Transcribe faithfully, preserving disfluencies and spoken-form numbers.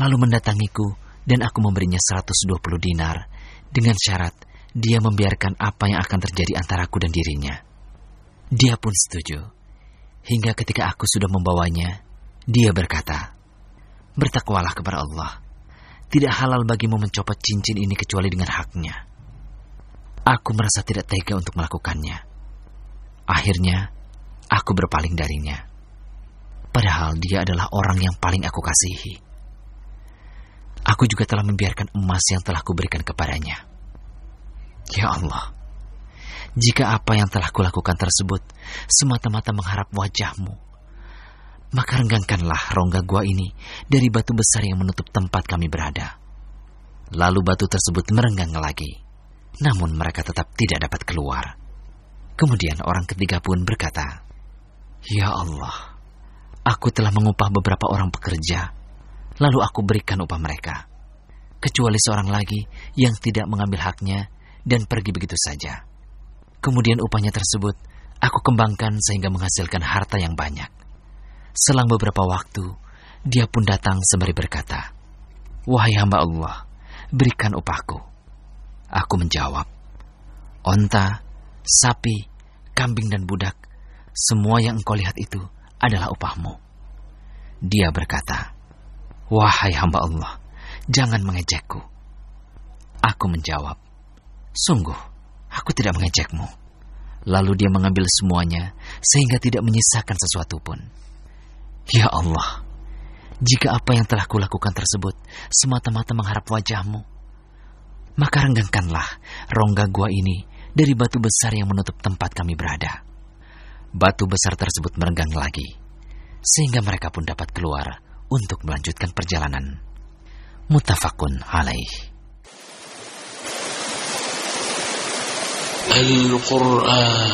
lalu mendatangiku dan aku memberinya seratus dua puluh dinar dengan syarat dia membiarkan apa yang akan terjadi antaraku dan dirinya. Dia pun setuju. Hingga ketika aku sudah membawanya, dia berkata, "Bertakwalah kepada Allah. Tidak halal bagimu mencopot cincin ini kecuali dengan haknya." Aku merasa tidak tega untuk melakukannya. Akhirnya, aku berpaling darinya. Padahal dia adalah orang yang paling aku kasihi. Aku juga telah membiarkan emas yang telah kuberikan kepadanya. Ya Allah, jika apa yang telah kulakukan tersebut semata-mata mengharap wajah-Mu, maka renggangkanlah rongga gua ini dari batu besar yang menutup tempat kami berada. Lalu batu tersebut merenggang lagi, namun mereka tetap tidak dapat keluar. Kemudian orang ketiga pun berkata, "Ya Allah, aku telah mengupah beberapa orang pekerja, lalu aku berikan upah mereka, kecuali seorang lagi yang tidak mengambil haknya dan pergi begitu saja. Kemudian upahnya tersebut aku kembangkan sehingga menghasilkan harta yang banyak." Selang beberapa waktu, dia pun datang sembari berkata, "Wahai hamba Allah, berikan upahku." Aku menjawab, "Onta, sapi, kambing dan budak, semua yang engkau lihat itu adalah upahmu." Dia berkata, "Wahai hamba Allah, jangan mengejekku." Aku menjawab, "Sungguh, aku tidak mengejekmu." Lalu dia mengambil semuanya sehingga tidak menyisakan sesuatu pun. Ya Allah, jika apa yang telah kulakukan tersebut semata-mata mengharap wajah-Mu, maka renggangkanlah rongga gua ini dari batu besar yang menutup tempat kami berada. Batu besar tersebut merenggang lagi, sehingga mereka pun dapat keluar untuk melanjutkan perjalanan. Muttafaqun alaih. Al-Quran